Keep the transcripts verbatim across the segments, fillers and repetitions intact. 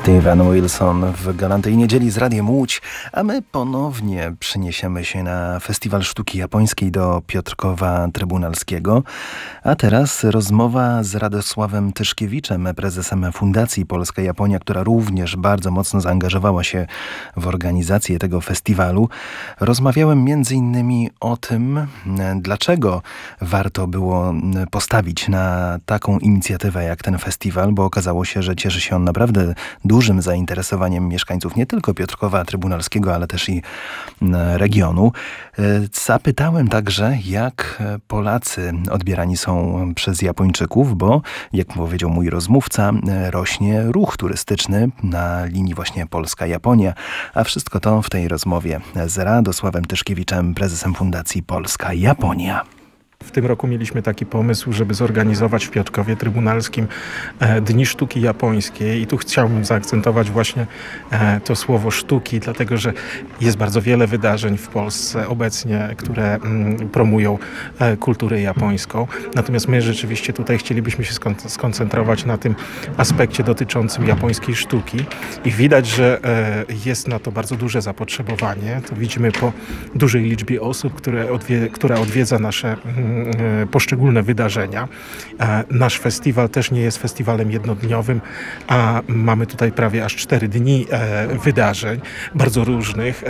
Steven Wilson w galantej niedzieli z Radiem Łódź, a my ponownie przeniesiemy się na Festiwal Sztuki Japońskiej do Piotrkowa Trybunalskiego. A teraz rozmowa z Radosławem Tyszkiewiczem, prezesem Fundacji Polska-Japonia, która również bardzo mocno zaangażowała się w organizację tego festiwalu. Rozmawiałem między innymi o tym, dlaczego warto było postawić na taką inicjatywę jak ten festiwal, bo okazało się, że cieszy się on naprawdę dużym zainteresowaniem mieszkańców nie tylko Piotrkowa Trybunalskiego, ale też i regionu. Zapytałem także, jak Polacy odbierani są przez Japończyków, bo, jak powiedział mój rozmówca, rośnie ruch turystyczny na linii właśnie Polska-Japonia, a wszystko to w tej rozmowie z Radosławem Tyszkiewiczem, prezesem Fundacji Polska-Japonia. W tym roku mieliśmy taki pomysł, żeby zorganizować w Piotrkowie Trybunalskim Dni Sztuki Japońskiej i tu chciałbym zaakcentować właśnie to słowo sztuki, dlatego że jest bardzo wiele wydarzeń w Polsce obecnie, które promują kulturę japońską. Natomiast my rzeczywiście tutaj chcielibyśmy się skoncentrować na tym aspekcie dotyczącym japońskiej sztuki i widać, że jest na to bardzo duże zapotrzebowanie. To widzimy po dużej liczbie osób, które odwie- która odwiedza nasze poszczególne wydarzenia. Nasz festiwal też nie jest festiwalem jednodniowym, a mamy tutaj prawie aż cztery dni wydarzeń, bardzo różnych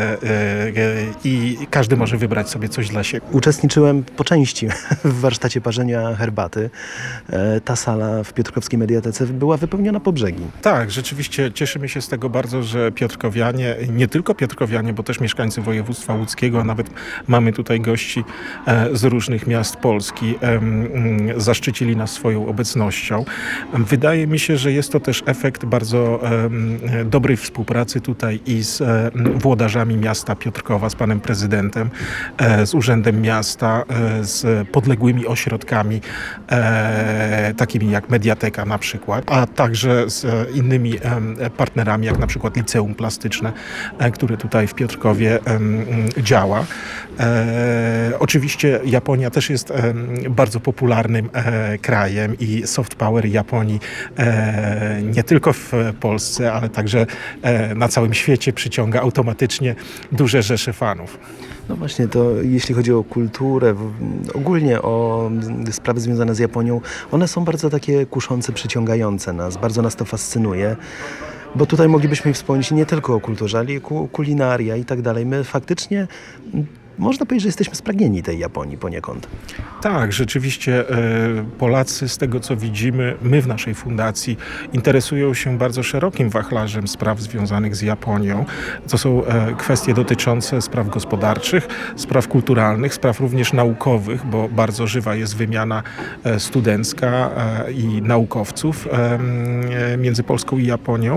i każdy może wybrać sobie coś dla siebie. Uczestniczyłem po części w warsztacie parzenia herbaty. Ta sala w Piotrkowskiej Mediatece była wypełniona po brzegi. Tak, rzeczywiście cieszymy się z tego bardzo, że piotrkowianie, nie tylko piotrkowianie, bo też mieszkańcy województwa łódzkiego, a nawet mamy tutaj gości z różnych miast Polski zaszczycili nas swoją obecnością. Wydaje mi się, że jest to też efekt bardzo dobrej współpracy tutaj i z włodarzami miasta Piotrkowa, z panem prezydentem, z Urzędem Miasta, z podległymi ośrodkami, takimi jak Mediateka na przykład, a także z innymi partnerami, jak na przykład Liceum Plastyczne, które tutaj w Piotrkowie działa. Oczywiście Japonia też jest e, bardzo popularnym e, krajem i soft power Japonii e, nie tylko w Polsce, ale także e, na całym świecie przyciąga automatycznie duże rzesze fanów. No właśnie, to jeśli chodzi o kulturę, ogólnie o sprawy związane z Japonią, one są bardzo takie kuszące, przyciągające nas, bardzo nas to fascynuje. Bo tutaj moglibyśmy wspomnieć nie tylko o kulturze, ale i kulinaria i tak dalej. My faktycznie można powiedzieć, że jesteśmy spragnieni tej Japonii poniekąd. Tak, rzeczywiście Polacy, z tego co widzimy, my w naszej fundacji interesują się bardzo szerokim wachlarzem spraw związanych z Japonią. To są kwestie dotyczące spraw gospodarczych, spraw kulturalnych, spraw również naukowych, bo bardzo żywa jest wymiana studencka i naukowców między Polską i Japonią.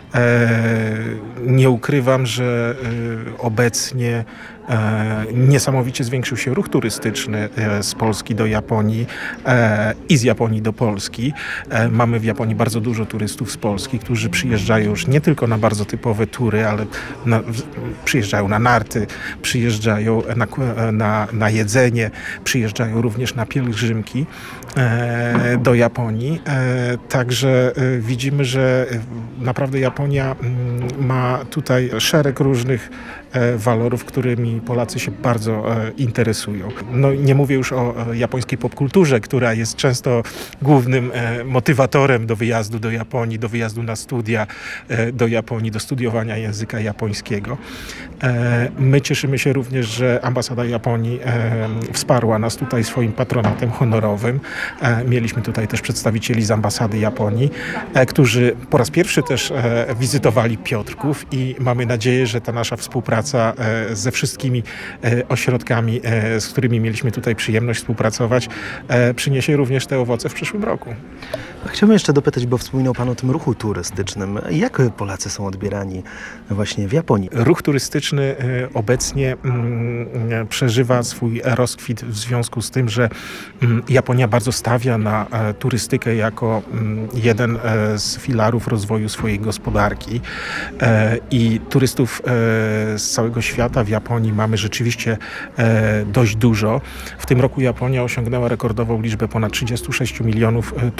Nie ukrywam, że obecnie niesamowicie zwiększył się ruch turystyczny z Polski do Japonii i z Japonii do Polski. Mamy w Japonii bardzo dużo turystów z Polski, którzy przyjeżdżają już nie tylko na bardzo typowe tury, ale na, przyjeżdżają na narty, przyjeżdżają na, na, na jedzenie, przyjeżdżają również na pielgrzymki do Japonii. Także widzimy, że naprawdę Japonia ma tutaj szereg różnych walorów, którymi Polacy się bardzo interesują. No, nie mówię już o japońskiej popkulturze, która jest często głównym motywatorem do wyjazdu do Japonii, do wyjazdu na studia do Japonii, do studiowania języka japońskiego. My cieszymy się również, że ambasada Japonii wsparła nas tutaj swoim patronatem honorowym. Mieliśmy tutaj też przedstawicieli z ambasady Japonii, którzy po raz pierwszy też wizytowali Piotrków i mamy nadzieję, że ta nasza współpraca ze wszystkimi ośrodkami, z którymi mieliśmy tutaj przyjemność współpracować, przyniesie również te owoce w przyszłym roku. Chciałbym jeszcze dopytać, bo wspominał pan o tym ruchu turystycznym. Jak Polacy są odbierani właśnie w Japonii? Ruch turystyczny obecnie przeżywa swój rozkwit w związku z tym, że Japonia bardzo stawia na turystykę jako jeden z filarów rozwoju swojej gospodarki i turystów z całego świata w Japonii mamy rzeczywiście dość dużo. W tym roku Japonia osiągnęła rekordową liczbę ponad trzydzieści sześć milionów turystów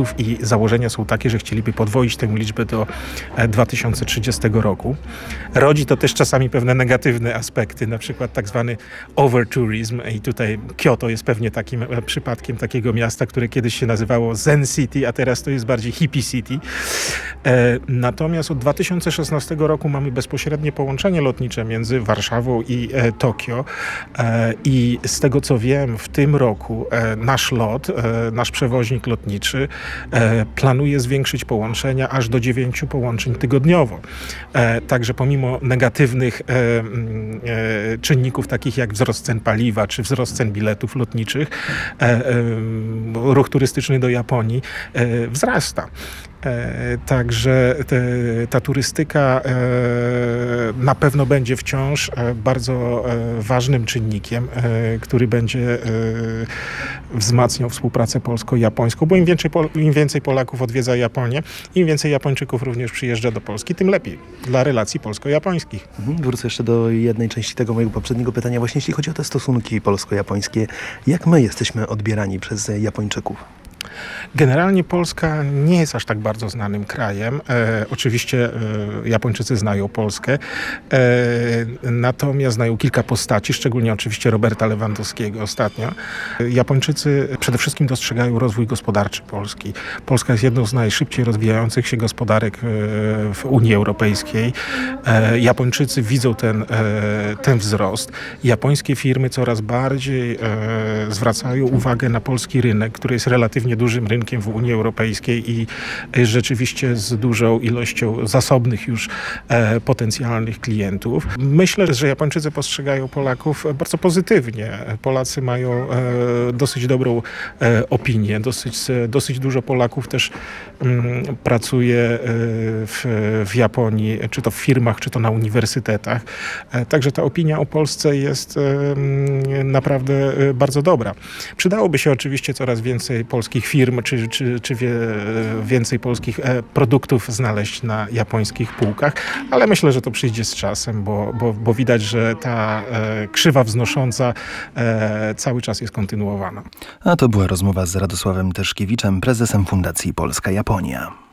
Chińczyków i założenia są takie, że chcieliby podwoić tę liczbę do dwa tysiące trzydziestego roku. Rodzi to też czasami pewne negatywne aspekty, na przykład tak zwany overtourism i tutaj Kyoto jest pewnie takim przypadkiem takiego miasta, które kiedyś się nazywało Zen City, a teraz to jest bardziej hippie city. Natomiast od dwa tysiące szesnastego roku mamy bezpośrednie połączenie lotnicze między Warszawą i Tokio i z tego co wiem, w tym roku nasz lot, nasz przewoźnik lotniczy planuje zwiększyć połączenia aż do dziewięciu połączeń tygodniowo. Także pomimo negatywnych czynników takich jak wzrost cen paliwa czy wzrost cen biletów lotniczych, ruch turystyczny do Japonii wzrasta. E, także te, ta turystyka e, na pewno będzie wciąż e, bardzo e, ważnym czynnikiem, e, który będzie e, wzmacniał współpracę polsko-japońską, bo im więcej, im więcej Polaków odwiedza Japonię, im więcej Japończyków również przyjeżdża do Polski, tym lepiej dla relacji polsko-japońskich. Wrócę jeszcze do jednej części tego mojego poprzedniego pytania, właśnie jeśli chodzi o te stosunki polsko-japońskie. Jak my jesteśmy odbierani przez Japończyków? Generalnie Polska nie jest aż tak bardzo znanym krajem. E, oczywiście e, Japończycy znają Polskę, e, natomiast znają kilka postaci, szczególnie oczywiście Roberta Lewandowskiego ostatnio. E, Japończycy przede wszystkim dostrzegają rozwój gospodarczy Polski. Polska jest jedną z najszybciej rozwijających się gospodarek e, w Unii Europejskiej. E, Japończycy widzą ten, e, ten wzrost. Japońskie firmy coraz bardziej e, zwracają uwagę na polski rynek, który jest relatywnie dużym rynkiem w Unii Europejskiej i rzeczywiście z dużą ilością zasobnych już e, potencjalnych klientów. Myślę, że Japończycy postrzegają Polaków bardzo pozytywnie. Polacy mają e, dosyć dobrą e, opinię. Dosyć, dosyć dużo Polaków też m, pracuje e, w, w Japonii, czy to w firmach, czy to na uniwersytetach. E, także ta opinia o Polsce jest e, naprawdę bardzo dobra. Przydałoby się oczywiście coraz więcej polskich firm, czy, czy, czy wie, więcej polskich produktów znaleźć na japońskich półkach, ale myślę, że to przyjdzie z czasem, bo, bo, bo widać, że ta krzywa wznosząca cały czas jest kontynuowana. A to była rozmowa z Radosławem Tyszkiewiczem, prezesem Fundacji Polska-Japonia.